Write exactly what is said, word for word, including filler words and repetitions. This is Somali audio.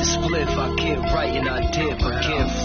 the spliff. I get right and I dip. I can't